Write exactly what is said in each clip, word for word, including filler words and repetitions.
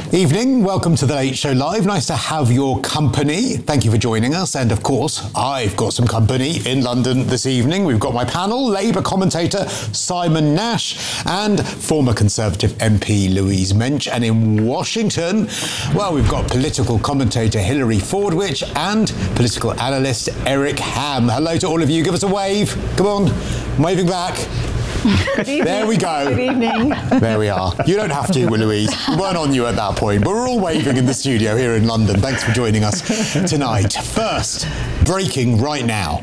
Evening, welcome to The Late Show Live. Nice to have your company. Thank you for joining us. And of course, I've got some company in London this evening. We've got my panel, Labour commentator Simon Nash and former Conservative M P Louise Mensch. And in Washington, well, we've got political commentator Hilary Fordwich and political analyst Eric Ham. Hello to all of you. Give us a wave. Come on, I'm waving back. There we go. Good evening. There we are. You don't have to, Louise. We weren't on you at that point, but we're all waving in the studio here in London. Thanks for joining us tonight. First, breaking right now.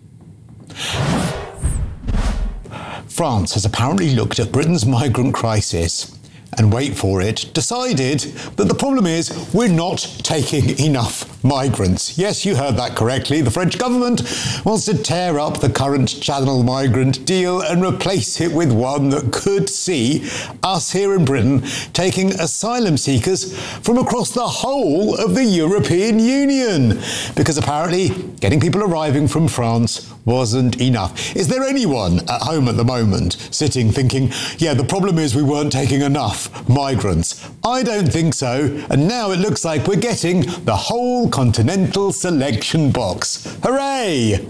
France has apparently looked at Britain's migrant crisis and, wait for it, decided that the problem is we're not taking enough migrants. Yes, you heard that correctly. The French government wants to tear up the current Channel migrant deal and replace it with one that could see us here in Britain taking asylum seekers from across the whole of the European Union. Because apparently getting people arriving from France wasn't enough. Is there anyone at home at the moment sitting thinking, yeah, the problem is we weren't taking enough migrants? I don't think so. And now it looks like we're getting the whole continental selection box. Hooray!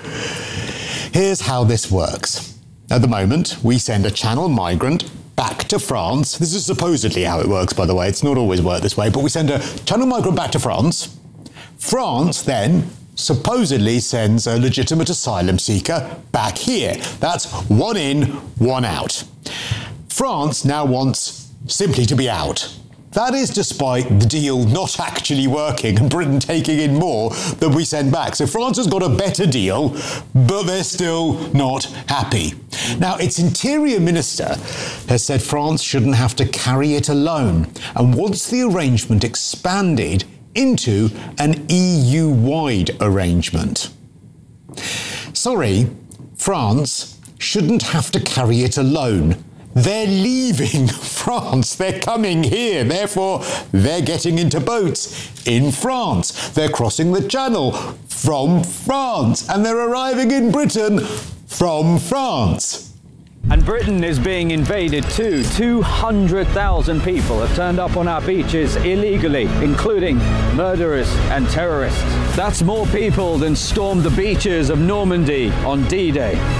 Here's how this works. At the moment, we send a Channel migrant back to France. This is supposedly how it works, by the way. It's not always worked this way, but we send a Channel migrant back to France. France then supposedly sends a legitimate asylum seeker back here. That's one in, one out. France now wants simply to be out. That is despite the deal not actually working and Britain taking in more than we send back. So France has got a better deal, but they're still not happy. Now, its Interior Minister has said France shouldn't have to carry it alone and wants the arrangement expanded into an E U-wide arrangement. Sorry, France shouldn't have to carry it alone. They're leaving France. They're coming here. Therefore, they're getting into boats in France. They're crossing the Channel from France. And they're arriving in Britain from France. And Britain is being invaded too. two hundred thousand people have turned up on our beaches illegally, including murderers and terrorists. That's more people than stormed the beaches of Normandy on D-Day.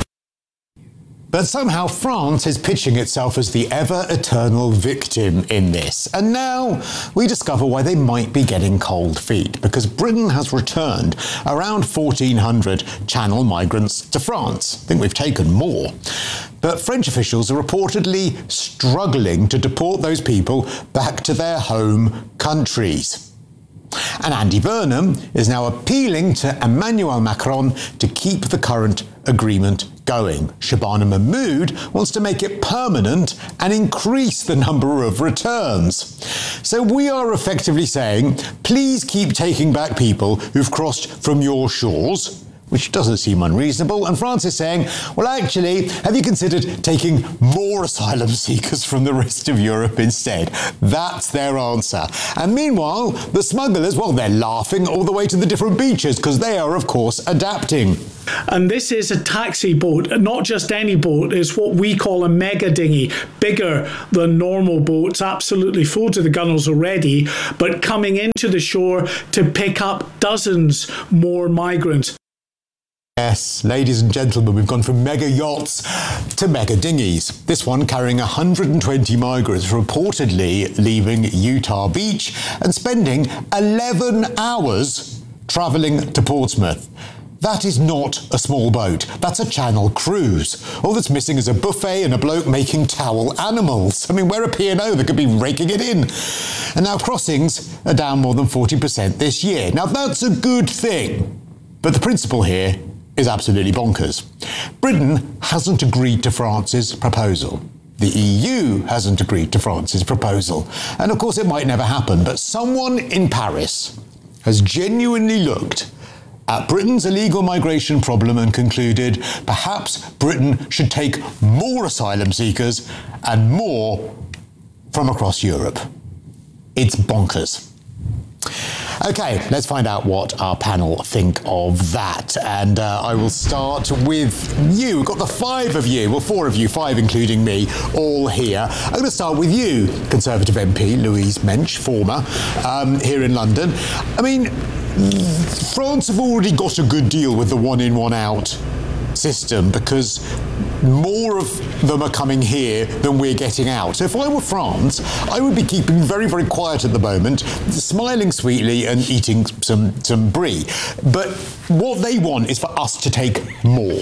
But somehow France is pitching itself as the ever-eternal victim in this. And now we discover why they might be getting cold feet, because Britain has returned around fourteen hundred Channel migrants to France. I think we've taken more. But French officials are reportedly struggling to deport those people back to their home countries. And Andy Burnham is now appealing to Emmanuel Macron to keep the current agreement going. Shabana Mahmood wants to make it permanent and increase the number of returns. So we are effectively saying, please keep taking back people who've crossed from your shores, which doesn't seem unreasonable. And France is saying, well, actually, have you considered taking more asylum seekers from the rest of Europe instead? That's their answer. And meanwhile, the smugglers, well, they're laughing all the way to the different beaches because they are, of course, adapting. And this is a taxi boat, not just any boat. It's what we call a mega dinghy, bigger than normal boats, absolutely full to the gunnels already, but coming into the shore to pick up dozens more migrants. Yes, ladies and gentlemen, we've gone from mega yachts to mega dinghies. This one carrying one hundred twenty migrants reportedly leaving Utah Beach and spending eleven hours travelling to Portsmouth. That is not a small boat. That's a Channel cruise. All that's missing is a buffet and a bloke making towel animals. I mean, we're a P and O that could be raking it in. And now crossings are down more than forty percent this year. Now, that's a good thing. But the principle here is absolutely bonkers. Britain hasn't agreed to France's proposal. The E U hasn't agreed to France's proposal. And of course, it might never happen, but someone in Paris has genuinely looked at Britain's illegal migration problem and concluded perhaps Britain should take more asylum seekers and more from across Europe. It's bonkers. Okay, let's find out what our panel think of that. And uh, I will start with you. We've got the five of you, well, four of you, five including me, all here. I'm going to start with you, Conservative M P Louise Mensch, former, um, here in London. I mean, France have already got a good deal with the one in, one out system because more of them are coming here than we're getting out. So if I were France, I would be keeping very, very quiet at the moment, smiling sweetly and eating some, some brie. But what they want is for us to take more.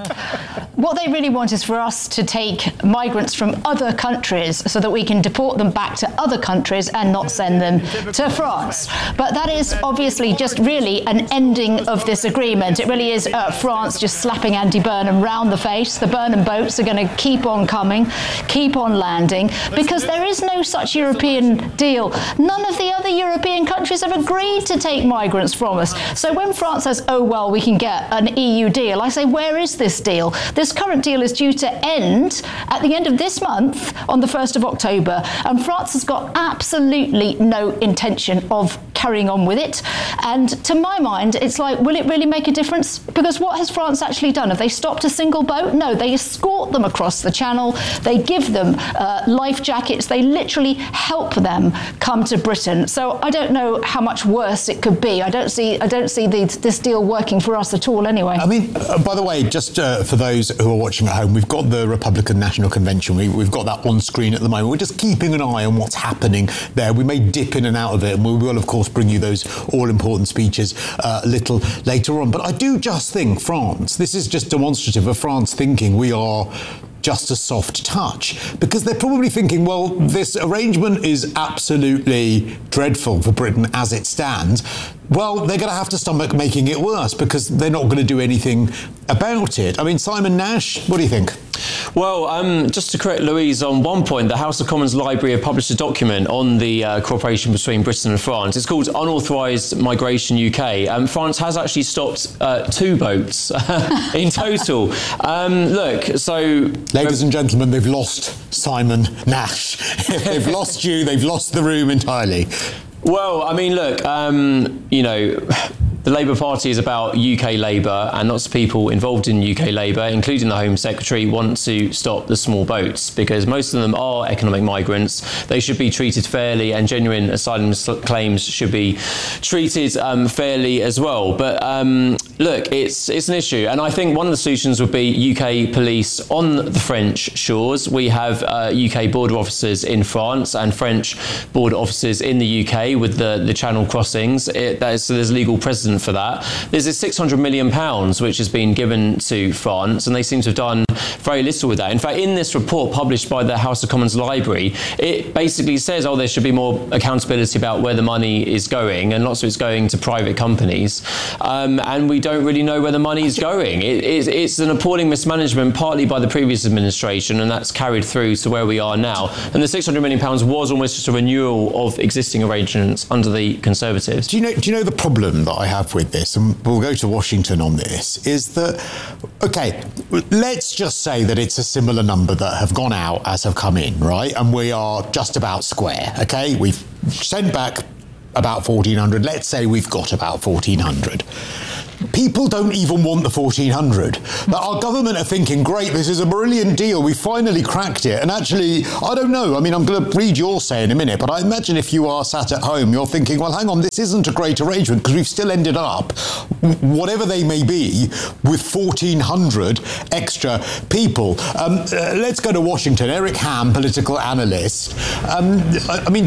What they really want is for us to take migrants from other countries so that we can deport them back to other countries and not send them to France. But that is obviously just really an ending of this agreement. It really is uh, France just slapping Andy Burnham round the face. The Burnham boats are going to keep on coming, keep on landing, because there is no such European deal. None of the other European countries have agreed to take migrants from us. So when France says, oh, well, we can get an E U deal, I say, where is this deal? This current deal is due to end at the end of this month on the first of October, and France has got absolutely no intention of carrying on with it. And to my mind, it's like, will it really make a difference? Because what has France actually done? Have they stopped a single boat? No, they escort them across the channel. They give them uh, life jackets. They literally help them come to Britain. So I don't know how much worse it could be. I don't see I don't see the, this deal working for us at all anyway. I mean, uh, by the way, just uh, for those who are watching at home, we've got the Republican National Convention. We, we've got that on screen at the moment. We're just keeping an eye on what's happening there. We may dip in and out of it, and we will, of course, bring you those all-important speeches uh, a little later on. But I do just think France, this is just demonstrative of France thinking we are just a soft touch, because they're probably thinking, well, this arrangement is absolutely dreadful for Britain as it stands. Well, they're going to have to stomach making it worse because they're not going to do anything about it. I mean, Simon Nash, what do you think? Well, um, just to correct Louise on one point, the House of Commons Library have published a document on the uh, cooperation between Britain and France. It's called Unauthorised Migration U K. Um, France has actually stopped uh, two boats in total. Um, look, so... Ladies and gentlemen, they've lost Simon Nash. If they've lost you, they've lost the room entirely. Well, I mean, look, um, you know... The Labour Party is about U K Labour, and lots of people involved in U K Labour, including the Home Secretary, want to stop the small boats because most of them are economic migrants. They should be treated fairly, and genuine asylum claims should be treated um, fairly as well. But um, look, it's it's an issue, and I think one of the solutions would be U K police on the French shores. We have uh, U K border officers in France and French border officers in the U K with the, the channel crossings. It, that is, so there's legal precedent for that. There's a six hundred million pounds which has been given to France, and they seem to have done very little with that. In fact, in this report published by the House of Commons Library, it basically says, oh, there should be more accountability about where the money is going, and lots of it's going to private companies, um, and we don't really know where the money is going. It, it, it's an appalling mismanagement, partly by the previous administration, and that's carried through to where we are now. And the six hundred million pounds was almost just a renewal of existing arrangements under the Conservatives. Do you know, do you know the problem that I have with this, and we'll go to Washington on this, is that, okay, let's just say that it's a similar number that have gone out as have come in, right? And we are just about square, okay? We've sent back about fourteen hundred. Let's say we've got about fourteen hundred. People don't even want the fourteen hundred. But our government are thinking, great, this is a brilliant deal. We finally cracked it. And actually, I don't know. I mean, I'm going to read your say in a minute, but I imagine if you are sat at home, you're thinking, well, hang on, this isn't a great arrangement because we've still ended up, whatever they may be, with fourteen hundred extra people. Um, uh, let's go to Washington. Eric Ham, political analyst. Um, I, I mean,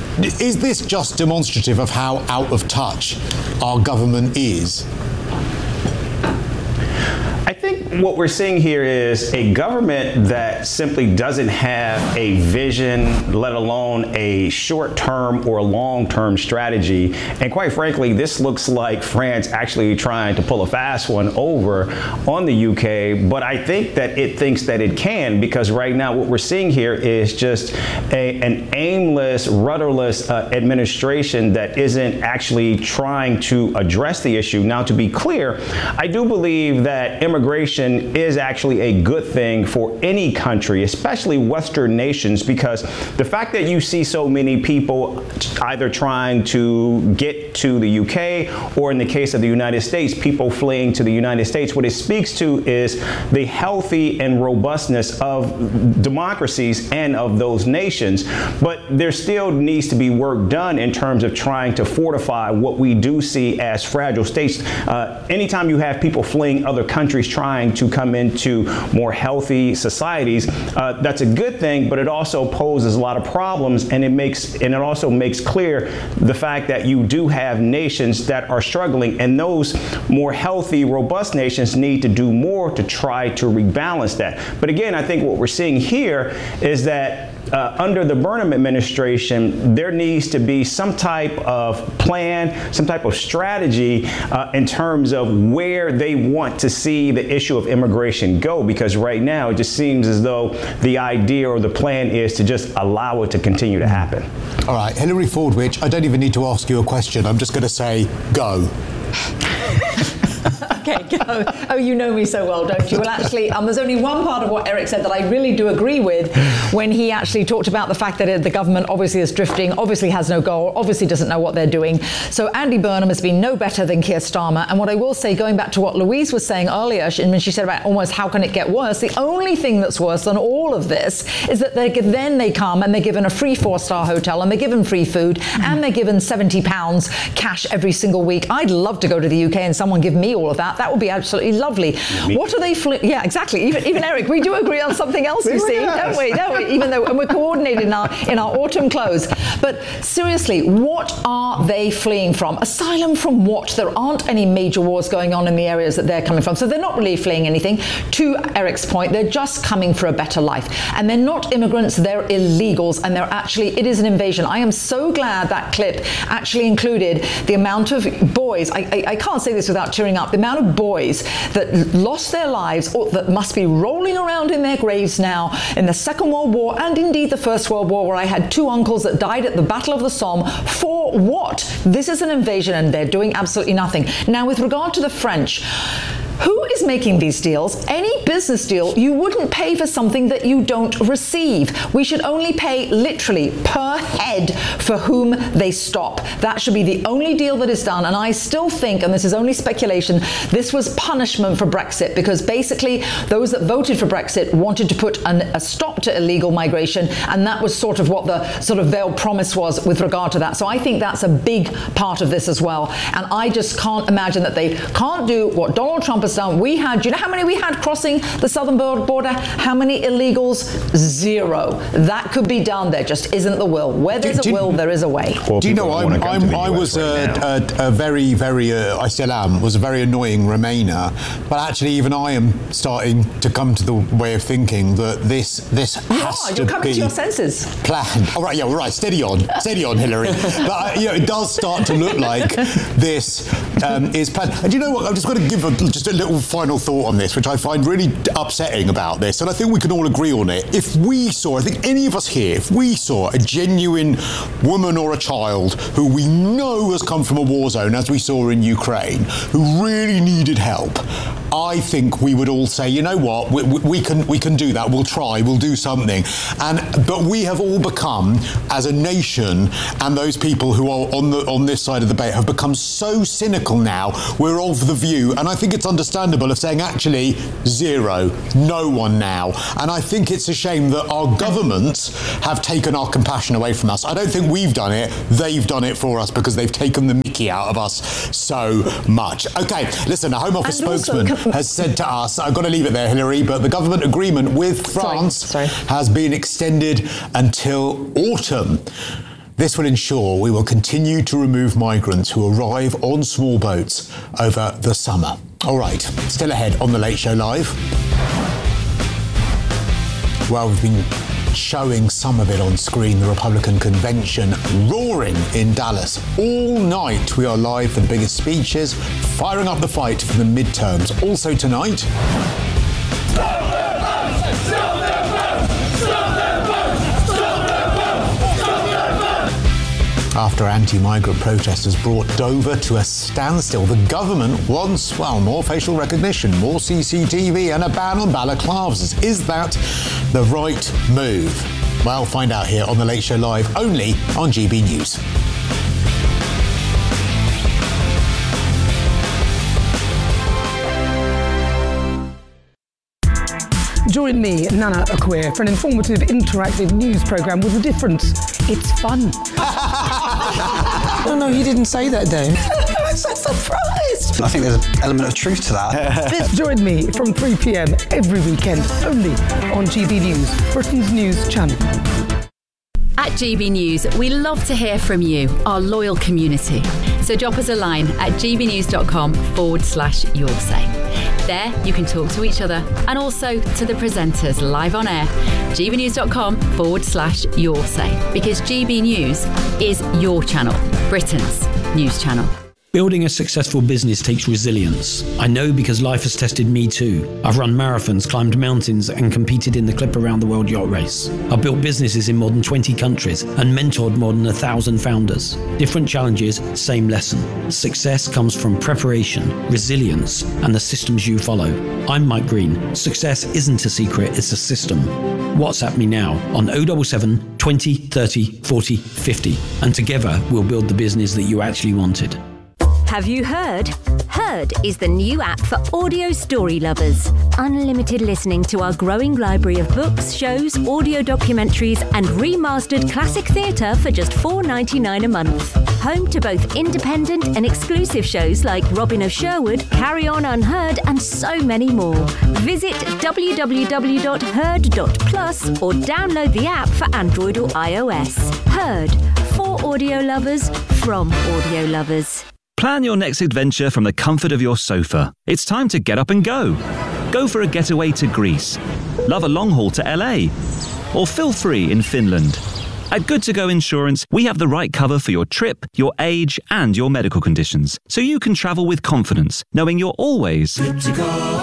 is this just demonstrative of how out of touch our government is? I think what we're seeing here is a government that simply doesn't have a vision, let alone a short-term or long-term strategy. And quite frankly, this looks like France actually trying to pull a fast one over on the U K. But I think that it thinks that it can, because right now what we're seeing here is just a, an aimless, rudderless uh, administration that isn't actually trying to address the issue. Now, to be clear, I do believe that immigration immigration is actually a good thing for any country, especially Western nations, because the fact that you see so many people either trying to get to the U K or, in the case of the United States, people fleeing to the United States, what it speaks to is the healthy and robustness of democracies and of those nations. But there still needs to be work done in terms of trying to fortify what we do see as fragile states. Uh, anytime you have people fleeing other countries trying to come into more healthy societies, uh, that's a good thing, but it also poses a lot of problems, and it makes and it also makes clear the fact that you do have nations that are struggling, and those more healthy, robust nations need to do more to try to rebalance that. But again, I think what we're seeing here is that Uh, under the Burnham administration, there needs to be some type of plan, some type of strategy uh, in terms of where they want to see the issue of immigration go, because right now it just seems as though the idea or the plan is to just allow it to continue to happen. All right, Hillary Fordwich, I don't even need to ask you a question. I'm just going to say, go. Okay, go. Oh, you know me so well, don't you? Well, actually, um, there's only one part of what Eric said that I really do agree with, when he actually talked about the fact that the government obviously is drifting, obviously has no goal, obviously doesn't know what they're doing. So Andy Burnham has been no better than Keir Starmer. And what I will say, going back to what Louise was saying earlier, she, when she said about almost how can it get worse, the only thing that's worse than all of this is that they then they come and they're given a free four-star hotel, and they're given free food, and they're given seventy pounds cash every single week. I'd love to go to the U K and someone give me all of that. That would be absolutely lovely. Me. What are they? Fl- yeah, exactly. Even, even Eric, we do agree on something else. You see, yes. don't we? Don't we? Even though, and we're coordinated in our in our autumn clothes. But seriously, what are they fleeing from? Asylum from what? There aren't any major wars going on in the areas that they're coming from, so they're not really fleeing anything. To Eric's point, they're just coming for a better life, and they're not immigrants. They're illegals, and they're actually it is an invasion. I am so glad that clip actually included the amount of boys. I I, I can't say this without tearing up. The amount of boys that lost their lives, or that must be rolling around in their graves now, in the Second World War and indeed the First World War, where I had two uncles that died at the Battle of the Somme. For what? This is an invasion, and they're doing absolutely nothing. Now, with regard to the French, who is making these deals? Any business deal, you wouldn't pay for something that you don't receive. We should only pay literally per head for whom they stop. That should be the only deal that is done. And I still think, and this is only speculation, this was punishment for Brexit, because basically those that voted for Brexit wanted to put an, a stop to illegal migration, and that was sort of what the sort of veiled promise was with regard to that. So I think that's a big part of this as well. And I just can't imagine that they can't do what Donald Trump has done. We had, do you know how many we had crossing the southern border? How many illegals? Zero. That could be done. There just isn't the will. Where there's do, a will, there is a way. Well, do you know, I'm, I'm, I was a, a, a very, very, uh, I still am, was a very annoying Remainer, but actually even I am starting to come to the way of thinking that this this you has are, to you're coming be to your senses. Planned. All right, yeah, all right, steady on, steady on, Hillary. But uh, you know, it does start to look like this um, is planned. And you know what? I'm just going to give a, just a little final thought on this, which I find really upsetting about this, and I think we can all agree on it. If we saw, I think any of us here, if we saw a genuine woman or a child who we know has come from a war zone, as we saw in Ukraine, who really needed help, I think we would all say, you know what, we, we can we can do that. We'll try. We'll do something. And but we have all become, as a nation, and those people who are on the on this side of the debate have become so cynical now. We're of the view, and I think it's understandable, of saying actually zero, no one now. And I think it's a shame that our governments have taken our compassion away from us. I don't think we've done it. They've done it for us, because they've taken the mickey out of us so much. Okay, listen, a Home Office and spokesman also, has said to us, I've got to leave it there, Hillary, but the government agreement with France sorry, sorry. has been extended until autumn. This will ensure we will continue to remove migrants who arrive on small boats over the summer. All right, still ahead on The Late Show Live. Well, we've been showing some of it on screen, the Republican convention roaring in Dallas. All night we are live for the biggest speeches, firing up the fight for the midterms. Also tonight... Stop their votes! Stop their votes! Stop their votes! Stop their votes! Stop their votes! After anti-migrant protesters brought Dover to a standstill, the government wants, well, more facial recognition, more C C T V and a ban on balaclavas. Is that the right move? Well, find out here on The Late Show Live, only on G B News. Join me, Nana Akwe, for an informative, interactive news programme with a difference. It's fun. No, no, you didn't say that, Dave. I'm so surprised. I think there's an element of truth to that. Join me from three p.m. every weekend, only on G B News, Britain's news channel. At G B News, we love to hear from you, our loyal community. So drop us a line at gbnews.com forward slash your say. There, you can talk to each other and also to the presenters live on air. gbnews.com forward slash your say. Because G B News is your channel, Britain's news channel. Building a successful business takes resilience. I know because life has tested me too. I've run marathons, climbed mountains, and competed in the Clip Around the World Yacht Race. I've built businesses in more than twenty countries and mentored more than a thousand founders. Different challenges, same lesson. Success comes from preparation, resilience, and the systems you follow. I'm Mike Green. Success isn't a secret, it's a system. WhatsApp me now on oh seven seven, twenty, thirty, forty, fifty, and together we'll build the business that you actually wanted. Have you heard? Heard is the new app for audio story lovers. Unlimited listening to our growing library of books, shows, audio documentaries, and remastered classic theatre for just four dollars ninety-nine a month. Home to both independent and exclusive shows like Robin of Sherwood, Carry On Unheard, and so many more. Visit w w w dot heard dot plus or download the app for Android or iOS. Heard, for audio lovers, from audio lovers. Plan your next adventure from the comfort of your sofa. It's time to get up and go. Go for a getaway to Greece. Love a long haul to L A. Or feel free in Finland. At Good to Go Insurance, we have the right cover for your trip, your age, and your medical conditions, so you can travel with confidence, knowing you're always good to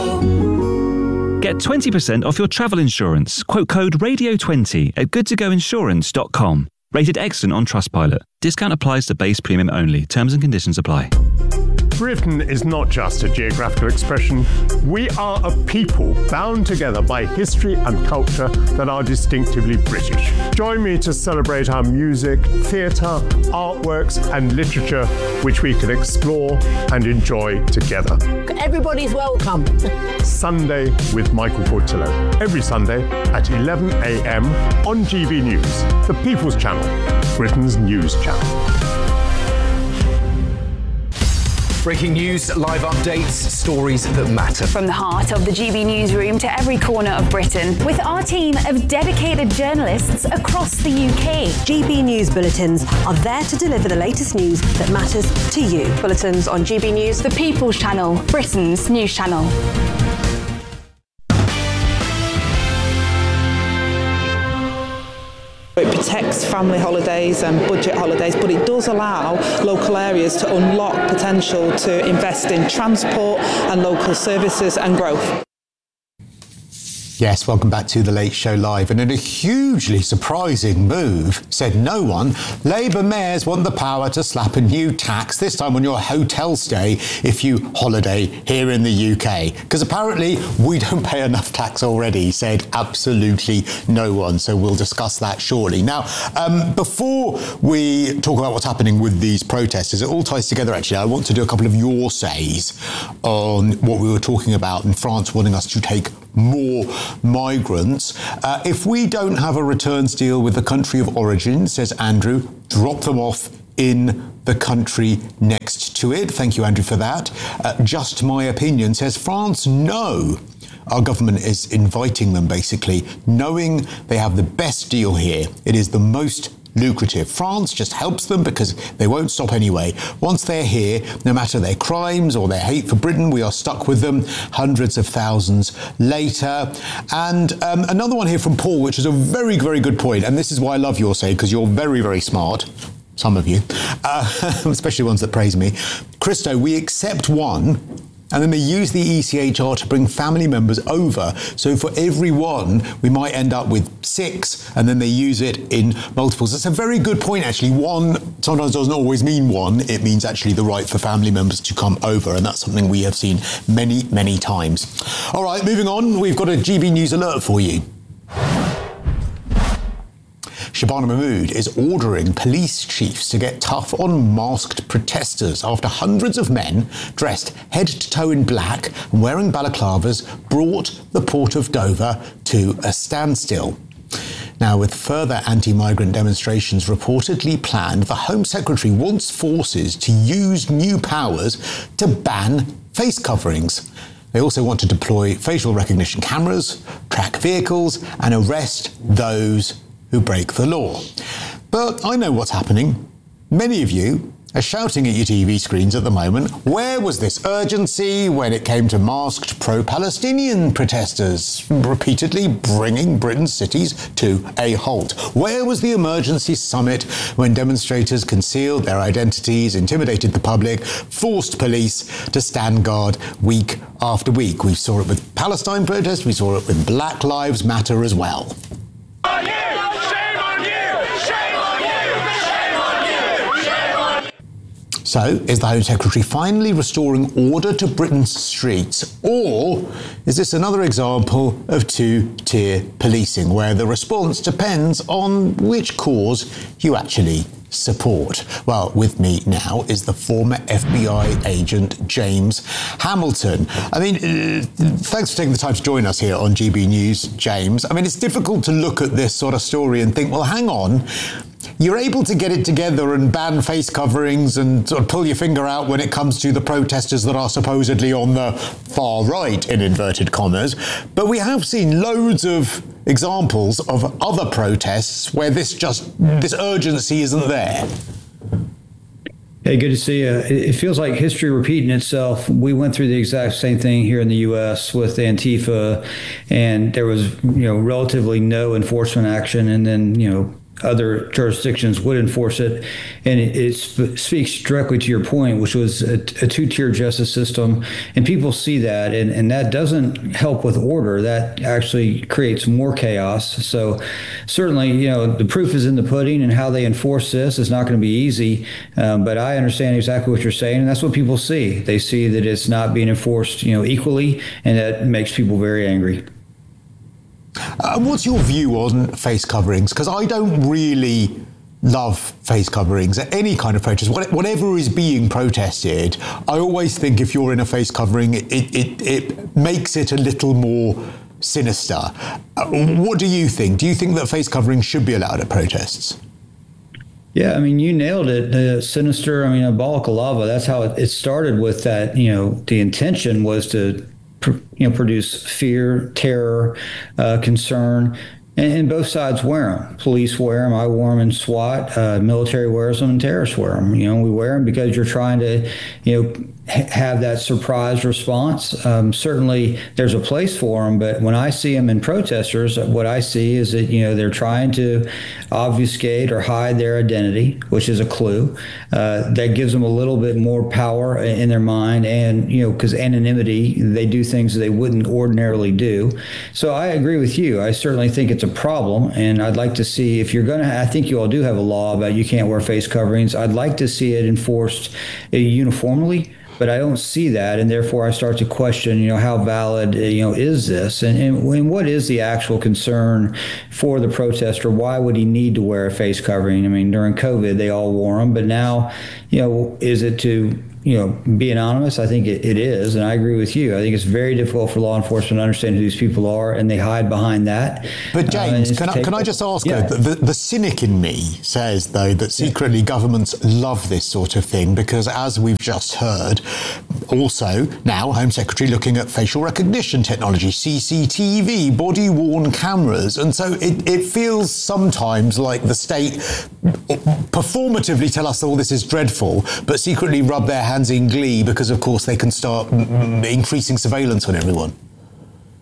go. Get twenty percent off your travel insurance. Quote code radio twenty at good to go insurance dot com. Rated excellent on Trustpilot. Discount applies to base premium only. Terms and conditions apply. Britain is not just a geographical expression. We are a people bound together by history and culture that are distinctively British. Join me to celebrate our music, theatre, artworks and literature, which we can explore and enjoy together. Everybody's welcome. Sunday with Michael Portillo. Every Sunday at eleven a m on G B News, the People's Channel, Britain's news channel. Breaking news, live updates, stories that matter. From the heart of the G B newsroom to every corner of Britain, with our team of dedicated journalists across the U K. G B News bulletins are there to deliver the latest news that matters to you. Bulletins on G B News, the People's Channel, Britain's news channel. It protects family holidays and budget holidays, but it does allow local areas to unlock potential to invest in transport and local services and growth. Yes, welcome back to The Late Show Live. And in a hugely surprising move, said no one, Labour mayors want the power to slap a new tax, this time on your hotel stay if you holiday here in the U K. Because apparently we don't pay enough tax already, said absolutely no one. So we'll discuss that shortly. Now, um, before we talk about what's happening with these protesters, it all ties together actually. I want to do a couple of your says on what we were talking about in France wanting us to take more migrants. Uh, if we don't have a returns deal with the country of origin, says Andrew, drop them off in the country next to it. Thank you, Andrew, for that. Uh, just my opinion, says France, no. Our government is inviting them, basically, knowing they have the best deal here. It is the most lucrative. France just helps them because they won't stop anyway. Once they're here, no matter their crimes or their hate for Britain, we are stuck with them hundreds of thousands later. And um, another one here from Paul, which is a very, very good point. And this is why I love your say, because you're very, very smart. Some of you, uh, especially ones that praise me. Christo, we accept one and then they use the E C H R to bring family members over. So for every one, we might end up with six, and then they use it in multiples. That's a very good point, actually. One sometimes doesn't always mean one. It means actually the right for family members to come over, and that's something we have seen many, many times. All right, moving on, we've got a G B News alert for you. Shabana Mahmood is ordering police chiefs to get tough on masked protesters after hundreds of men dressed head to toe in black and wearing balaclavas brought the Port of Dover to a standstill. Now, with further anti-migrant demonstrations reportedly planned, the Home Secretary wants forces to use new powers to ban face coverings. They also want to deploy facial recognition cameras, track vehicles, and arrest those who break the law. But I know what's happening. Many of you are shouting at your T V screens at the moment, where was this urgency when it came to masked pro-Palestinian protesters repeatedly bringing Britain's cities to a halt? Where was the emergency summit when demonstrators concealed their identities, intimidated the public, forced police to stand guard week after week? We saw it with Palestine protests, we saw it with Black Lives Matter as well. So, is the Home Secretary finally restoring order to Britain's streets? Or is this another example of two-tier policing, where the response depends on which cause you actually support? Well, with me now is the former F B I agent James Hamilton. I mean, uh, thanks for taking the time to join us here on G B News, James. I mean, it's difficult to look at this sort of story and think, well, hang on, you're able to get it together and ban face coverings and sort of pull your finger out when it comes to the protesters that are supposedly on the far right, in inverted commas. But we have seen loads of examples of other protests where this just, this urgency isn't there. Hey, good to see you. It feels like history repeating itself. We went through the exact same thing here in the U S with Antifa, and there was, you know, relatively no enforcement action, and then, you know, other jurisdictions would enforce it. And it, it sp- speaks directly to your point, which was a, a two-tier justice system. And people see that, and, and that doesn't help with order. That actually creates more chaos. So certainly, you know, the proof is in the pudding, and how they enforce this is not going to be easy. Um, but I understand exactly what you're saying, and that's what people see. They see that it's not being enforced, you know, equally, and that makes people very angry. Uh, what's your view on face coverings? Because I don't really love face coverings at any kind of protest. Whatever is being protested, I always think if you're in a face covering, it, it, it makes it a little more sinister. Uh, what do you think? Do you think that face coverings should be allowed at protests? Yeah, I mean, you nailed it. Uh, sinister, I mean, a balaclava, that's how it, it started with that, you know, the intention was to you know, produce fear, terror, uh, concern, and, and both sides wear them. Police wear them. I wear them in SWAT. Uh, military wears them, and terrorists wear them. You know, we wear them because you're trying to, you know, ha- have that surprise response. Um, certainly, there's a place for them, but when I see them in protesters, what I see is that, you know, they're trying to obfuscate or hide their identity, which is a clue. Uh, that gives them a little bit more power in their mind, and, you know, because anonymity, they do things they wouldn't ordinarily do. So I agree with you. I certainly think it's a problem, and I'd like to see, if you're going to, I think you all do have a law about you can't wear face coverings. I'd like to see it enforced uh, uniformly, but I don't see that, and therefore I start to question, you know, how valid, you know, is this, and, and, and what is the actual concern for the protester? Why would he need to wear a face covering? I mean, during COVID, they all wore them, but now, you know, is it to, you know, be anonymous? I think it, it is, and I agree with you. I think it's very difficult for law enforcement to understand who these people are, and they hide behind that. But James, uh, can, I, can I just ask, yeah. the, the cynic in me says, though, that secretly yeah. governments love this sort of thing, because as we've just heard, also now Home Secretary looking at facial recognition technology, C C T V, body-worn cameras, and so it, it feels sometimes like the state performatively tell us all this is dreadful, but secretly rub their hands in glee because, of course, they can start m- increasing surveillance on everyone.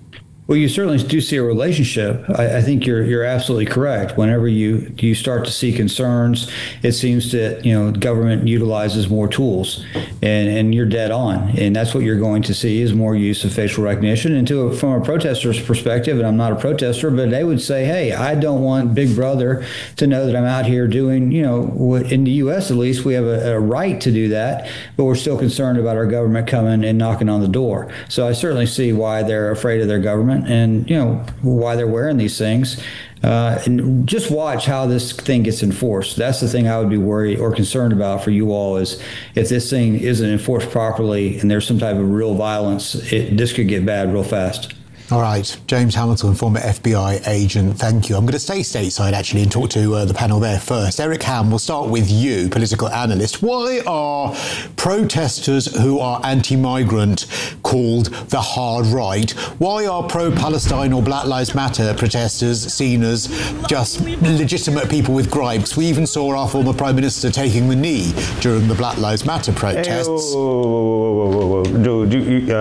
Well, you certainly do see a relationship. I, I think you're you're absolutely correct. Whenever you you start to see concerns, it seems that you know government utilizes more tools, and, and you're dead on. And that's what you're going to see is more use of facial recognition. And to a, from a protester's perspective, and I'm not a protester, but they would say, hey, I don't want Big Brother to know that I'm out here doing, you know, what in the U S at least we have a, a right to do that, but we're still concerned about our government coming and knocking on the door. So I certainly see why they're afraid of their government. And, you know, why they're wearing these things. Uh, and just watch how this thing gets enforced. That's the thing I would be worried or concerned about for you all is if this thing isn't enforced properly and there's some type of real violence, it, this could get bad real fast. All right, James Hamilton, former F B I agent, thank you. I'm going to stay stateside, actually, and talk to uh, the panel there first. Eric Ham, we'll start with you, political analyst. Why are protesters who are anti-migrant called the hard right? Why are pro-Palestine or Black Lives Matter protesters seen as just legitimate people with gripes? We even saw our former Prime Minister taking the knee during the Black Lives Matter protests. Hey, whoa, whoa, whoa, whoa, whoa. Dude, you,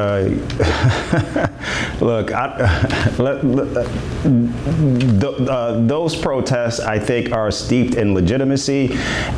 uh, look, I, let, let, uh, th- uh, those protests, I think, are steeped in legitimacy,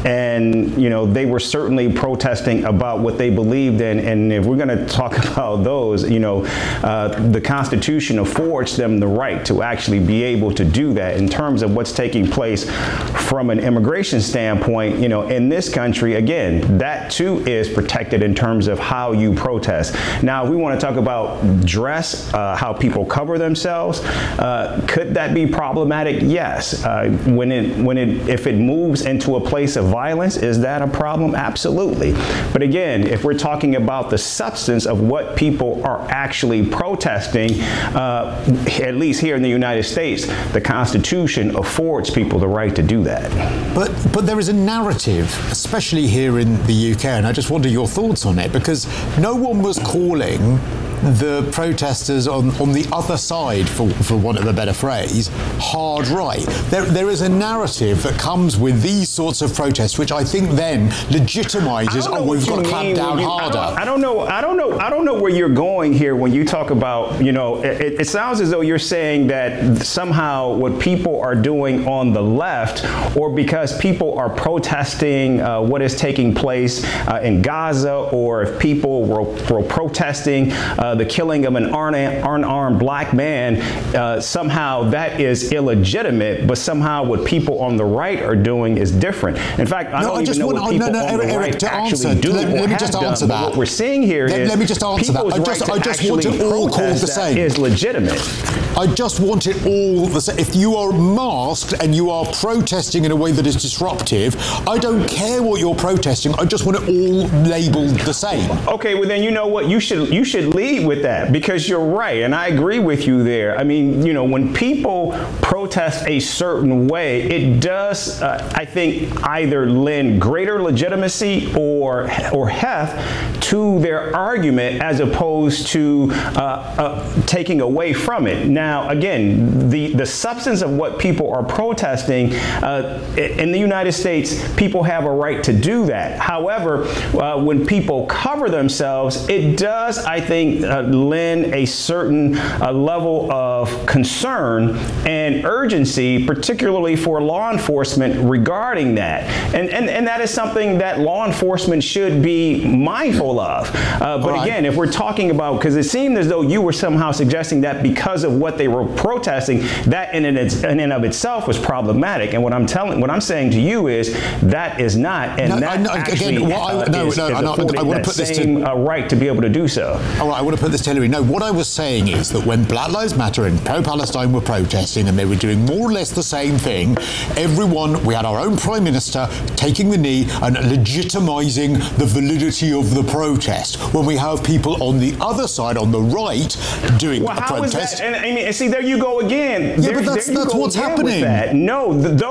and you know they were certainly protesting about what they believed in. And if we're going to talk about those, you know, uh, the Constitution affords them the right to actually be able to do that. In terms of what's taking place from an immigration standpoint, you know, in this country, again, that too is protected in terms of how you protest. Now, we want to talk about dress, uh, how people People cover themselves. Uh, could that be problematic? Yes. Uh, when it, when it, if it moves into a place of violence, is that a problem? Absolutely. But again, if we're talking about the substance of what people are actually protesting, uh, at least here in the United States, the Constitution affords people the right to do that. But but there is a narrative, especially here in the U K, and I just wonder your thoughts on it, because no one was calling the protesters on, on the other side, for, for want of a better phrase, hard right. There, there is a narrative that comes with these sorts of protests, which I think then legitimizes, oh, we've got to clamp down you, harder. I don't, I don't know. I don't know. I don't know where you're going here when you talk about, you know, it, it sounds as though you're saying that somehow what people are doing on the left, or because people are protesting uh, what is taking place uh, in Gaza, or if people were, were protesting uh, Uh, the killing of an unarmed black man, uh, somehow that is illegitimate, but somehow what people on the right are doing is different. In fact, I no, don't I even know want, what people no, no, on Eric, the Eric, right to actually answer, do let, or let me have just done. answer But that. what we're seeing here let, is let me just answer that. I just, right I just want it all called the same. Is legitimate. I just want it all the same. If you are masked and you are protesting in a way that is disruptive, I don't care what you're protesting. I just want it all labelled the same. Okay, well then you know what? You should you should lead with that, because you're right, and I agree with you there. I mean, you know, when people protest a certain way, it does, uh, I think, either lend greater legitimacy or or heft to their argument as opposed to uh, uh, taking away from it. Now, again, the, the substance of what people are protesting, uh, in the United States, people have a right to do that. However, uh, when people cover themselves, it does, I think, uh, lend a certain uh, level of concern and urgency, particularly for law enforcement regarding that. And, and, and that is something that law enforcement should be mindful of. Uh, but right. Again, if we're talking about, because it seemed as though you were somehow suggesting that because of what they were protesting, that in and, in and of itself was problematic. And what I'm telling, what I'm saying to you is that is not, and no, that no, actually again, what I, no, is, no, is I, affording I want to that put this same to, uh, right to be able to do so. All right, I want to put this to Hillary. No, what I was saying is that when Black Lives Matter and pro-Palestine were protesting and they were doing more or less the same thing, everyone, we had our own Prime Minister taking the knee and legitimising the validity of the protest. When we have people on the other side, on the right, doing well, a protest. Is that? And I mean, see, there you go again. Yeah, there, but that's, there that's what's happening. That. No, th- those those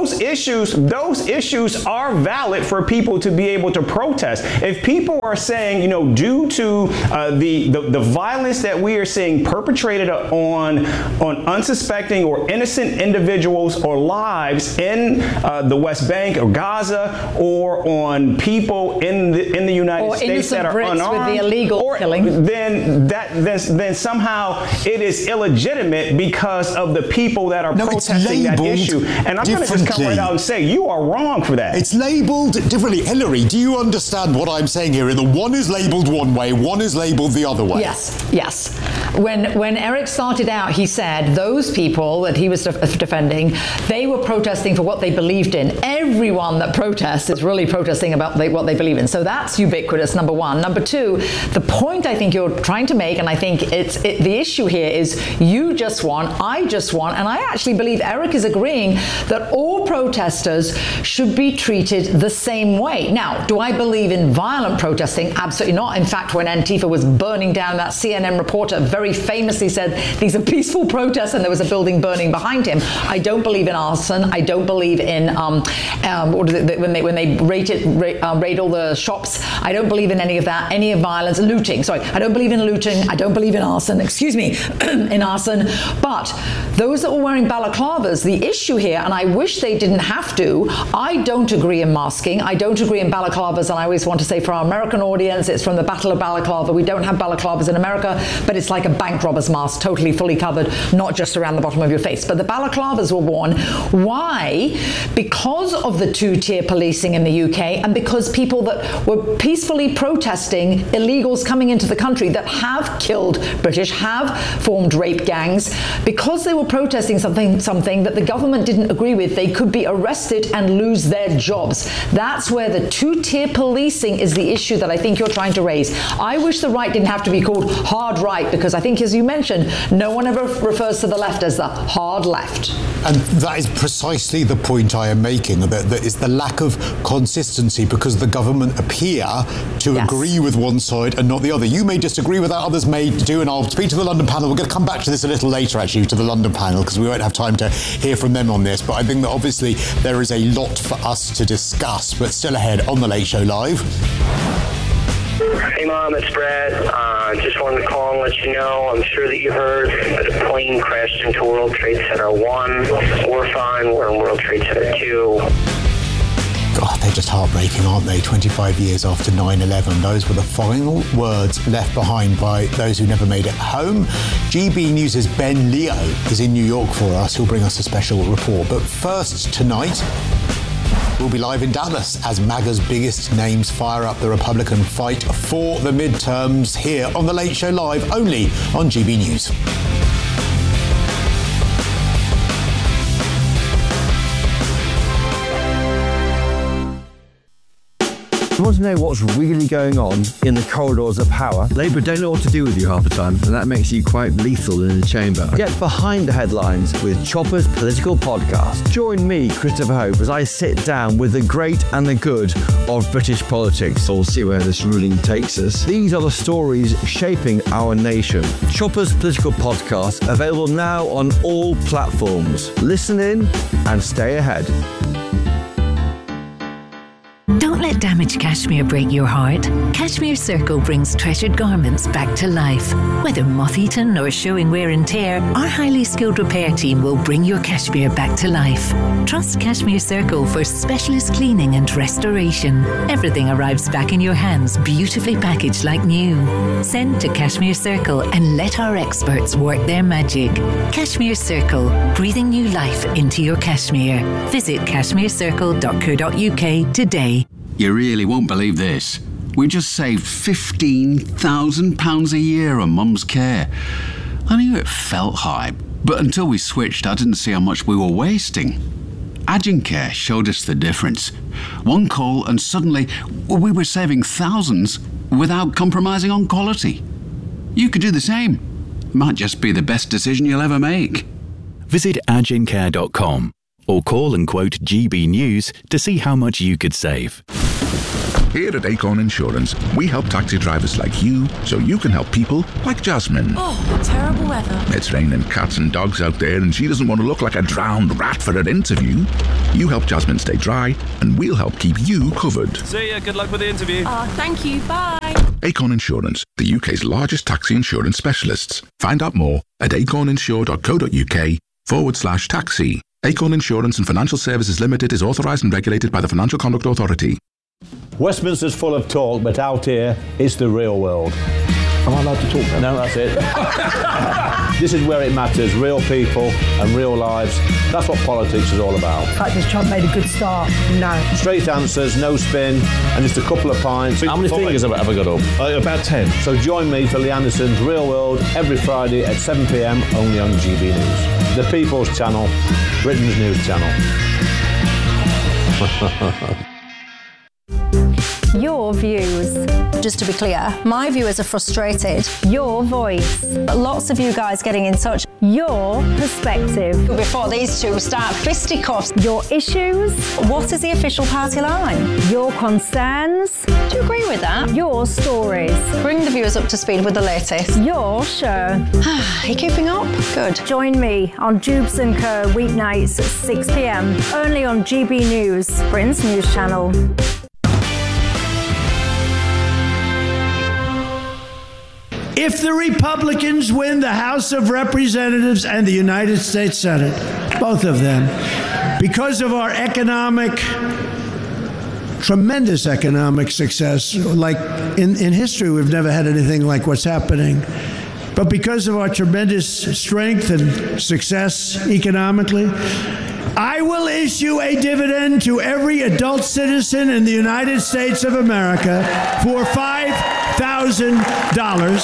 those issues, those issues are valid for people to be able to protest. If people are saying, you know, due to uh, the, the the violence that we are seeing perpetrated on on unsuspecting or innocent individuals or lives in uh, the West Bank or Gaza, or on people in the in the United or States that are Brits unarmed, with the illegal or, killing, then that then, then somehow it is illegitimate because of the people that are no, protesting that issue. And I'm going to just come right out and say you are wrong for that. It's labelled differently. Hillary, do you understand what I'm saying here? The one is labelled one way, one is labelled the other way. Yes, yes. When when Eric started out, he said those people that he was def- defending, they were protesting for what they believed in. Everyone that protests is really protesting about they, what they believe in. So that's ubiquitous, number one. Number two, the point I think you're trying to make, and I think it's it, the issue here is you just want, I just want, and I actually believe Eric is agreeing that all protesters should be treated the same way. Now, do I believe in violent protesting? Absolutely not. In fact, when Antifa was burning down, that C N N reporter very famously said these are peaceful protests and there was a building burning behind him. I don't believe in arson. I don't believe in um, um, what is it, when they when they raid it, raid, uh, raid all the shops. I don't believe in any of that, any of violence, looting. Sorry, I don't believe in looting. I don't believe in arson. Excuse me, in arson. But those that were wearing balaclavas, the issue here, and I wish they didn't have to. I don't agree in masking. I don't agree in balaclavas, and I always want to say for our American audience, it's from the Battle of Balaclava. We don't have balaclavas in America, but it's like a bank robber's mask, totally fully covered, not just around the bottom of your face. But the balaclavas were worn. Why? Because of the two-tier policing in the U K, and because people that were peacefully protesting illegals coming into the country that have killed British, have formed rape gangs, because they were protesting something, something that the government didn't agree with, they could be arrested and lose their jobs. That's where the two-tier policing is the issue that I think you're trying to raise. I wish the right didn't have to be called hard right, because I think, as you mentioned, no one ever refers to the left as the hard left. And that is precisely the point I am making, that there is the lack of consistency because the government appear to yes. agree with one side and not the other. You may disagree with that, others may do, and I'll speak to the London panel. We're going to come back to this a little later, actually, to the London panel, because we won't have time to hear from them on this. But I think that obviously there is a lot for us to discuss, but still ahead on The Late Show Live. Hey Mom, it's Brad. Uh, just wanted to call and let you know, I'm sure that you heard that a plane crashed into World Trade Center one. We're fine, we're in World Trade Center two. God, they're just heartbreaking, aren't they? twenty-five years after nine eleven. Those were the final words left behind by those who never made it home. G B News' Ben Leo is in New York for us. He'll bring us a special report. But first, tonight, we'll be live in Dallas as MAGA's biggest names fire up the Republican fight for the midterms here on The Late Show Live, only on G B News. You want to know what's really going on in the corridors of power? Labour don't know what to do with you half the time, and that makes you quite lethal in the chamber. Get behind the headlines with Chopper's Political Podcast. Join me, Christopher Hope, as I sit down with the great and the good of British politics. We'll see where this ruling takes us. These are the stories shaping our nation. Chopper's Political Podcast, available now on all platforms. Listen in and stay ahead. Don't let damaged cashmere break your heart. Cashmere Circle brings treasured garments back to life. Whether moth-eaten or showing wear and tear, our highly skilled repair team will bring your cashmere back to life. Trust Cashmere Circle for specialist cleaning and restoration. Everything arrives back in your hands, beautifully packaged like new. Send to Cashmere Circle and let our experts work their magic. Cashmere Circle, breathing new life into your cashmere. Visit cashmere circle dot co dot uk today. You really won't believe this. We just saved fifteen thousand pounds a year on Mum's care. I knew it felt high, but until we switched, I didn't see how much we were wasting. Agencare showed us the difference. One call and suddenly we were saving thousands without compromising on quality. You could do the same. Might just be the best decision you'll ever make. Visit agencare dot com or call and quote G B News to see how much you could save. Here at Acorn Insurance, we help taxi drivers like you so you can help people like Jasmine. Oh, terrible weather. It's raining cats and dogs out there and she doesn't want to look like a drowned rat for her interview. You help Jasmine stay dry and we'll help keep you covered. See ya, good luck with the interview. Oh, thank you, bye. Acorn Insurance, the U K's largest taxi insurance specialists. Find out more at acorninsure.co.uk forward slash taxi. Acorn Insurance and Financial Services Limited is authorised and regulated by the Financial Conduct Authority. Westminster's full of talk, but out here, it's the real world. Am I allowed to talk now? No, that's it. This is where it matters, real people and real lives. That's what politics is all about. In fact, has Trump made a good start? No. Straight answers, no spin, and just a couple of pints. How many Five. fingers have I ever got up? Uh, about ten. So join me for Lee Anderson's Real World every Friday at seven p m only on G B News. The People's Channel, Britain's news channel. Your views. Just to be clear, my viewers are frustrated. Your voice. Lots of you guys getting in touch. Your perspective. Before these two start fisticuffs. Your issues. What is the official party line? Your concerns. Do you agree with that? Your stories. Bring the viewers up to speed with the latest. Your show. Are you keeping up? Good. Join me on Jubes and Co. weeknights at six p m only on G B News, Britain's news channel. If the Republicans win the House of Representatives and the United States Senate, both of them, because of our economic, tremendous economic success, like in, in history, we've never had anything like what's happening. But because of our tremendous strength and success economically, I will issue a dividend to every adult citizen in the United States of America for five thousand dollars.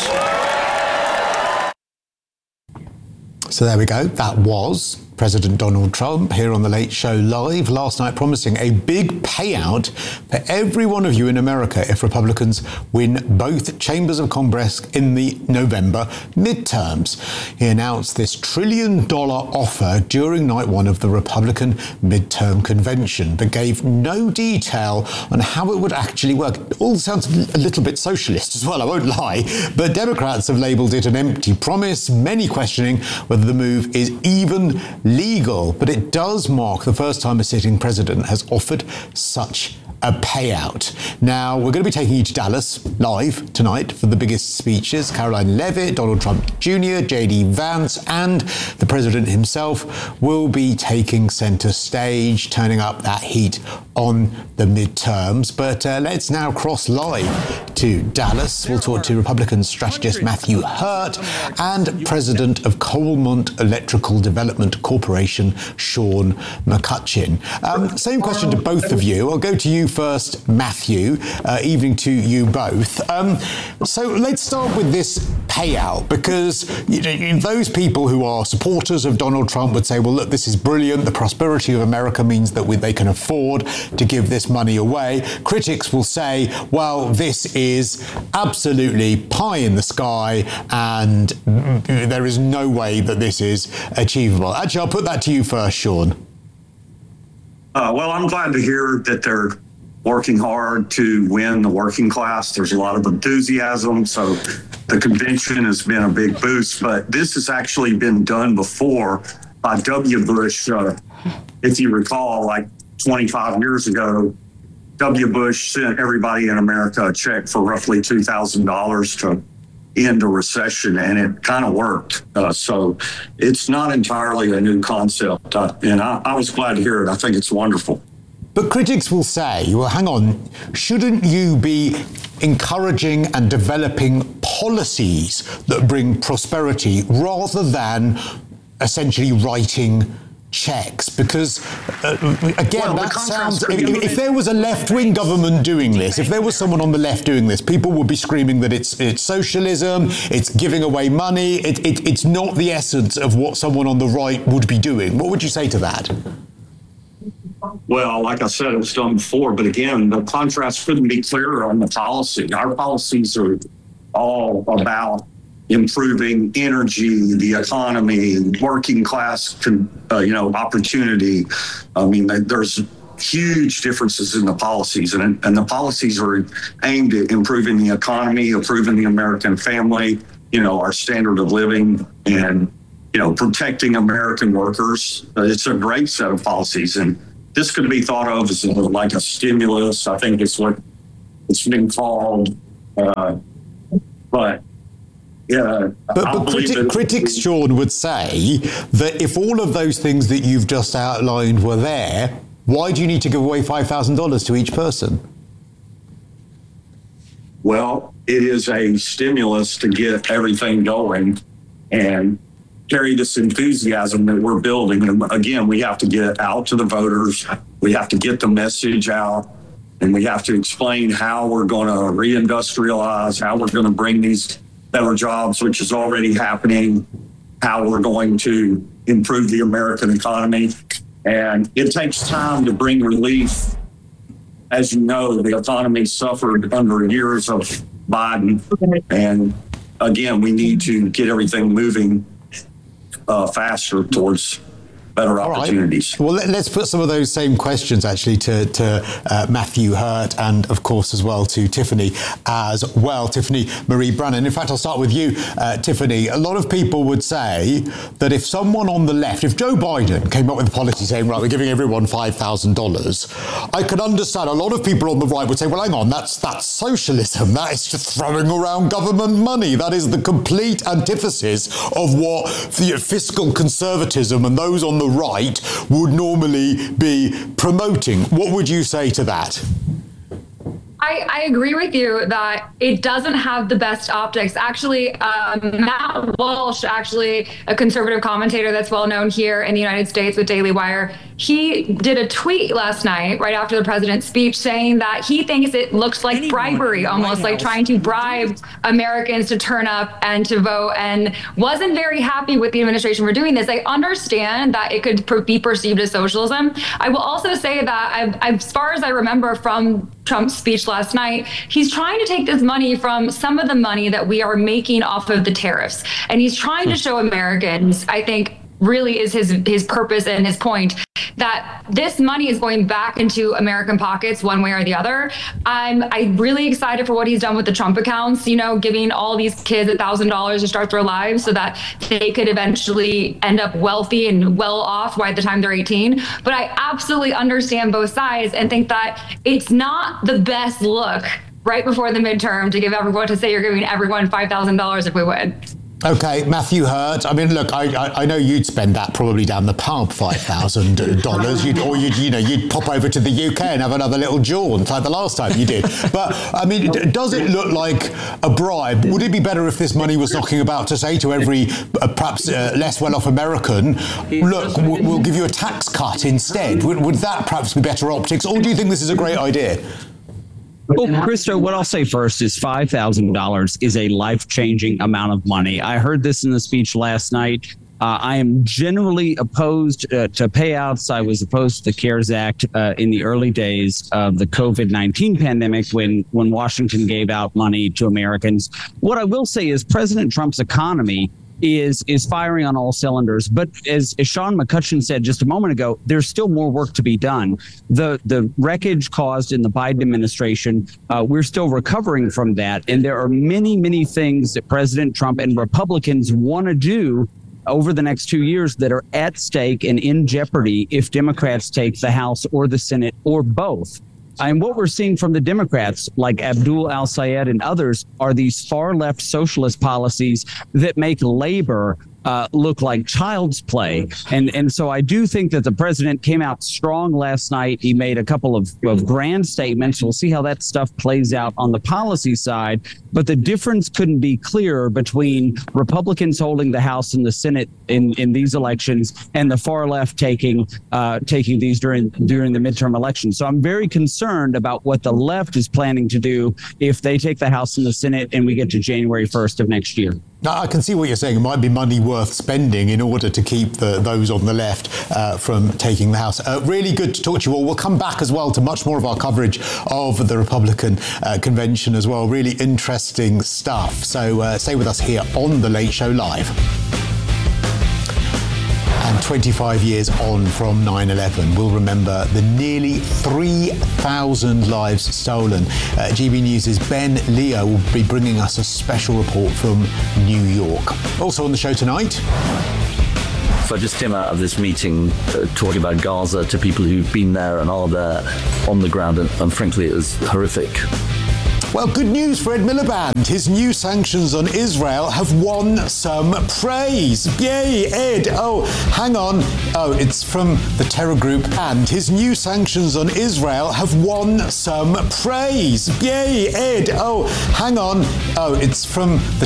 So there we go. That was President Donald Trump here on The Late Show Live last night, promising a big payout for every one of you in America if Republicans win both chambers of Congress in the November midterms. He announced this trillion dollar offer during night one of the Republican midterm convention, but gave no detail on how it would actually work. It all sounds a little bit socialist as well, I won't lie, but Democrats have labelled it an empty promise, many questioning whether the move is even legal, but it does mark the first time a sitting president has offered such a payout. Now, we're going to be taking you to Dallas live tonight for the biggest speeches. Caroline Leavitt, Donald Trump Junior, J D Vance, and the president himself will be taking centre stage, turning up that heat on the midterms. But uh, let's now cross live to Dallas. We'll talk to Republican strategist Matthew Hurt and president of Coalmont Electrical Development Corporation, Sean McCutcheon. Um, same question to both of you. I'll go to you first, Matthew. Uh, evening to you both. Um, so let's start with this payout, because you know, those people who are supporters of Donald Trump would say, well, look, this is brilliant. The prosperity of America means that we, they can afford to give this money away. Critics will say, well, this is absolutely pie in the sky and there is no way that this is achievable. Actually, I'll put that to you first, Sean. Uh, well, I'm glad to hear that they're working hard to win the working class. There's a lot of enthusiasm, so the convention has been a big boost. But this has actually been done before by W. Bush. Uh, if you recall, like twenty-five years ago, W. Bush sent everybody in America a check for roughly two thousand dollars to end a recession, and it kind of worked. Uh, so it's not entirely a new concept, uh, and I, I was glad to hear it. I think it's wonderful. But critics will say, well, hang on, shouldn't you be encouraging and developing policies that bring prosperity rather than essentially writing checks? Because, uh, again, well, that sounds... If, if there was a left-wing government doing this, if there was someone on the left doing this, people would be screaming that it's it's socialism, it's giving away money, it, it, it's not the essence of what someone on the right would be doing. What would you say to that? Well, like I said, it was done before, but again, the contrast couldn't be clearer on the policy. Our policies are all about improving energy, the economy, working class, uh, you know, opportunity. I mean, there's huge differences in the policies, and, and the policies are aimed at improving the economy, improving the American family, you know, our standard of living, and, you know, protecting American workers. Uh, it's a great set of policies, and this could be thought of as a, like a stimulus. I think it's what it's been called. Uh, but yeah, but, but criti- critics, Sean, would say that if all of those things that you've just outlined were there, why do you need to give away five thousand dollars to each person? Well, it is a stimulus to get everything going and carry this enthusiasm that we're building. And again, we have to get out to the voters. We have to get the message out, and we have to explain how we're going to reindustrialize, how we're going to bring these better jobs, which is already happening, how we're going to improve the American economy. And it takes time to bring relief. As you know, the economy suffered under years of Biden. And again, we need to get everything moving uh, faster towards better opportunities. Right. Well, let, let's put some of those same questions actually to, to uh, Matthew Hurt, and of course as well to Tiffany as well, Tiffany Marie Brannan. In fact, I'll start with you, uh, Tiffany. A lot of people would say that if someone on the left, if Joe Biden came up with a policy saying, right, we're giving everyone five thousand dollars, I could understand a lot of people on the right would say, well, hang on, that's, that's socialism. That is just throwing around government money. That is the complete antithesis of what the fiscal conservatism and those on the right would normally be promoting. What would you say to that? I, I agree with you that it doesn't have the best optics. Actually, um, Matt Walsh, actually a conservative commentator that's well known here in the United States with Daily Wire, he did a tweet last night right after the president's speech saying that he thinks it looks like Anyone bribery, almost like trying to bribe Americans to turn up and to vote, and wasn't very happy with the administration for doing this. I understand that it could per- be perceived as socialism. I will also say that I've, as far as I remember from Trump's speech last night, he's trying to take this money from some of the money that we are making off of the tariffs. And he's trying to show Americans, I think really is his his purpose and his point, that this money is going back into American pockets one way or the other. I'm I'm really excited for what he's done with the Trump accounts, you know, giving all these kids a thousand dollars to start their lives so that they could eventually end up wealthy and well off by the time they're eighteen. But I absolutely understand both sides and think that it's not the best look right before the midterm to give everyone, to say you're giving everyone five thousand dollars if we win. Okay, Matthew Hurt. I mean, look, I, I, I know you'd spend that probably down the pub, five thousand dollars, you'd, or you'd, you know, you'd pop over to the U K and have another little jaunt like the last time you did. But I mean, does it look like a bribe? Would it be better if this money was knocking about to say to every uh, perhaps uh, less well-off American, look, we'll, we'll give you a tax cut instead? Would, would that perhaps be better optics, or do you think this is a great idea? Well, Christo, what I'll say first is five thousand dollars is a life-changing amount of money. I heard this in the speech last night. Uh, I am generally opposed uh, to payouts. I was opposed to the CARES Act uh, in the early days of the COVID nineteen pandemic when, when Washington gave out money to Americans. What I will say is President Trump's economy is is firing on all cylinders. But as, as Sean McCutcheon said just a moment ago, there's still more work to be done. The the wreckage caused in the Biden administration, uh, we're still recovering from that. And there are many, many things that President Trump and Republicans want to do over the next two years that are at stake and in jeopardy if Democrats take the House or the Senate or both. And what we're seeing from the Democrats, like Abdul Al-Sayed and others, are these far-left socialist policies that make labor uh, look like child's play. And and so I do think that the president came out strong last night. He made a couple of, of grand statements. We'll see how that stuff plays out on the policy side. But the difference couldn't be clearer between Republicans holding the House and the Senate in, in these elections and the far left taking uh, taking these during during the midterm elections. So I'm very concerned about what the left is planning to do if they take the House and the Senate and we get to January first of next year. Now, I can see what you're saying. It might be money worth spending in order to keep the, those on the left uh, from taking the House. Uh, really good to talk to you all. We'll come back as well to much more of our coverage of the Republican uh, convention as well. Really interesting stuff. So uh, stay with us here on The Late Show Live. And twenty-five years on from nine eleven, we'll remember the nearly three thousand lives stolen. Uh, G B News' Ben Leo will be bringing us a special report from New York. Also on the show tonight... So I just came out of this meeting uh, talking about Gaza to people who've been there and are there on the ground, and, and frankly, it was horrific. Well, good news for Ed Miliband. His new sanctions on Israel have won some praise. Yay, Ed. Oh, hang on. Oh, it's from the terror group. And his new sanctions on Israel have won some praise. Yay, Ed. Oh, hang on. Oh, it's from the